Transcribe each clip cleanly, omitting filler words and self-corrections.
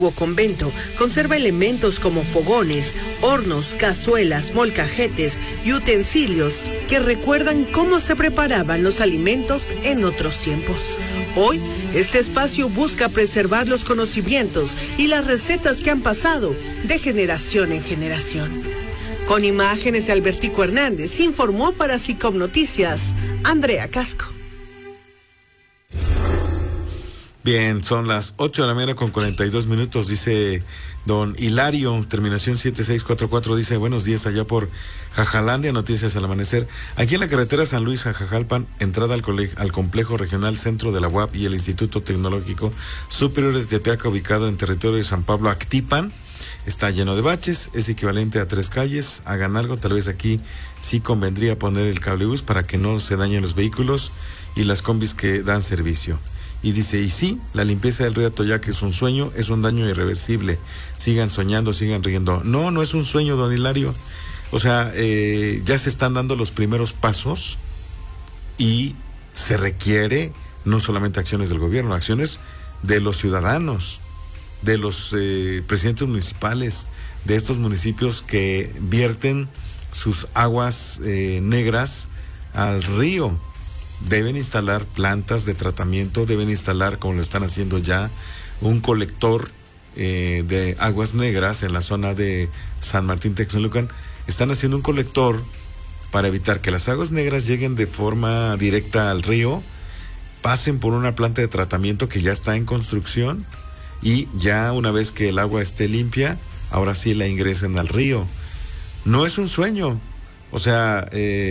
Convento conserva elementos como fogones, hornos, cazuelas, molcajetes y utensilios que recuerdan cómo se preparaban los alimentos en otros tiempos. Hoy, este espacio busca preservar los conocimientos y las recetas que han pasado de generación en generación. Con imágenes de Albertico Hernández, informó para SICOM Noticias, Andrea Casco. Bien, son las 8 de la mañana con 42 minutos, dice don Hilario, terminación 7644, dice buenos días allá por Jajalandia, noticias al amanecer. Aquí en la carretera San Luis a Jajalpan, entrada al complejo regional centro de la UAP y el Instituto Tecnológico Superior de Tepeaca, ubicado en territorio de San Pablo, Actipan, está lleno de baches, es equivalente a 3 calles, hagan algo, tal vez aquí sí convendría poner el cablebús para que no se dañen los vehículos y las combis que dan servicio. Y dice, y sí, la limpieza del río Atoyac es un sueño, es un daño irreversible. Sigan soñando, sigan riendo. No, no es un sueño, don Hilario. O sea, ya se están dando los primeros pasos y se requiere no solamente acciones del gobierno, acciones de los ciudadanos, de los presidentes municipales, de estos municipios que vierten sus aguas negras al río. Deben instalar plantas de tratamiento, deben instalar, como lo están haciendo ya, un colector de aguas negras en la zona de San Martín Texmelucan. Están haciendo un colector para evitar que las aguas negras lleguen de forma directa al río, pasen por una planta de tratamiento que ya está en construcción y ya una vez que el agua esté limpia, ahora sí la ingresen al río. No es un sueño. O sea,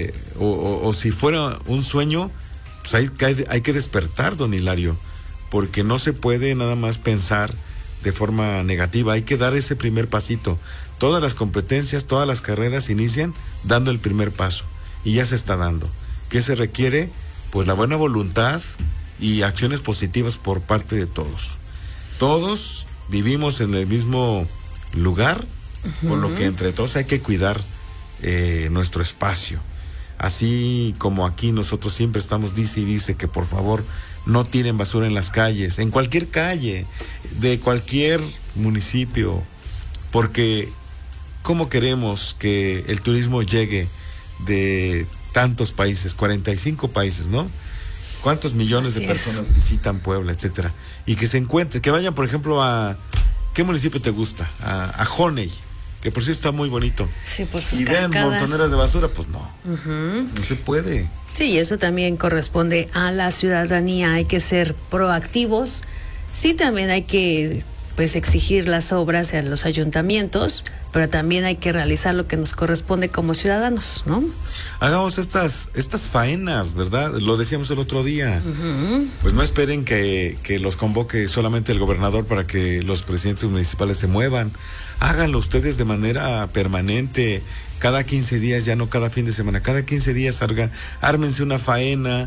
o si fuera un sueño, pues hay que despertar, don Hilario, porque no se puede nada más pensar de forma negativa, hay que dar ese primer pasito. Todas las competencias, todas las carreras inician dando el primer paso, y ya se está dando. ¿Qué se requiere? Pues la buena voluntad y acciones positivas por parte de todos. Todos vivimos en el mismo lugar, por lo que entre todos hay que cuidar nuestro espacio. Así como aquí nosotros siempre estamos dice y dice que por favor no tiren basura en las calles, en cualquier calle, de cualquier municipio, porque ¿cómo queremos que el turismo llegue de tantos países, 45 países, ¿no? ¿Cuántos millones de personas visitan Puebla, etcétera? Y que se encuentren, que vayan por ejemplo a, ¿qué municipio te gusta? A Joney, que por cierto está muy bonito. Sí, pues sus y vean montoneras de basura, pues no. No se puede. Sí, y eso también corresponde a la ciudadanía. Hay que ser proactivos. Sí, también hay que exigir las obras a los ayuntamientos, pero también hay que realizar lo que nos corresponde como ciudadanos, ¿no? Hagamos estas faenas, ¿verdad? Lo decíamos el otro día. Pues no esperen que los convoque solamente el gobernador para que los presidentes municipales se muevan. Háganlo ustedes de manera permanente, cada 15 días, ya no cada fin de semana, cada 15 días ármense una faena,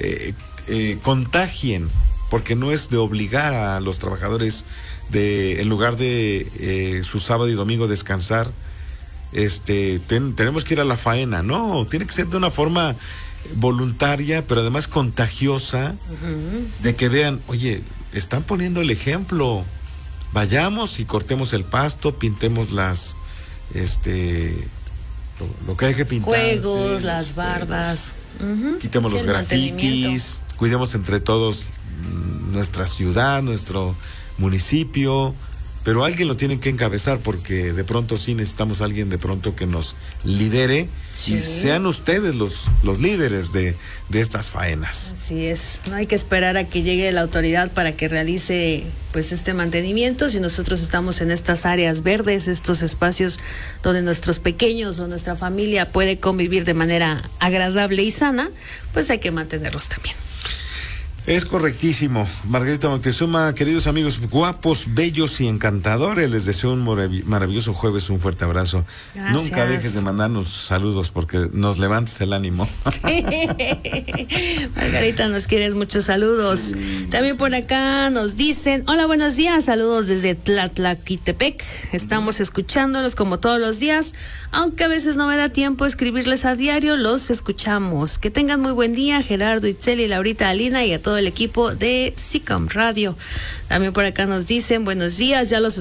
contagien, porque no es de obligar a los trabajadores en lugar de su sábado y domingo descansar, tenemos que ir a la faena. No, tiene que ser de una forma voluntaria, pero además contagiosa, de que vean, oye, están poniendo el ejemplo, vayamos y cortemos el pasto, pintemos las, lo que hay que pintar. Juegos, las bardas. Quitemos los grafitis, cuidemos entre todos nuestra ciudad, nuestro municipio, pero alguien lo tiene que encabezar, porque de pronto sí necesitamos a alguien de pronto que nos lidere, y sean ustedes los líderes de estas faenas. Así es, no hay que esperar a que llegue la autoridad para que realice este mantenimiento. Si nosotros estamos en estas áreas verdes, estos espacios donde nuestros pequeños o nuestra familia puede convivir de manera agradable y sana, pues hay que mantenerlos también. Es correctísimo. Margarita Moctezuma, queridos amigos guapos, bellos y encantadores, les deseo un maravilloso jueves, un fuerte abrazo. Gracias. Nunca dejes de mandarnos saludos porque nos levantes el ánimo. Sí. Margarita, nos quieres muchos saludos. Sí. También por acá nos dicen, hola, buenos días, saludos desde Tlatlaquitepec. Estamos escuchándolos como todos los días, aunque a veces no me da tiempo escribirles a diario, los escuchamos. Que tengan muy buen día, Gerardo, Itzel y Laurita, Alina, y a todo el equipo de SICOM Radio. También por acá nos dicen buenos días, ya los